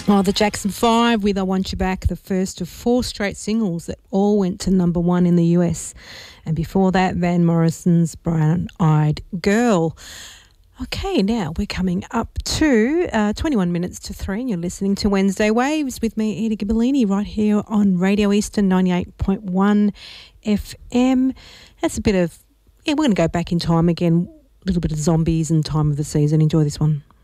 Oh, the Jackson 5 with I Want You Back, the first of 4 straight singles that all went to number 1 in the US. And before that, Van Morrison's Brown Eyed Girl. Okay, now we're coming up to 21 minutes to 3 and you're listening to Wednesday Waves with me, Edie Gibellini, right here on Radio Eastern 98.1 FM. That's a bit of, we're going to go back in time again, a little bit of Zombies and Time of the Season. Enjoy this one.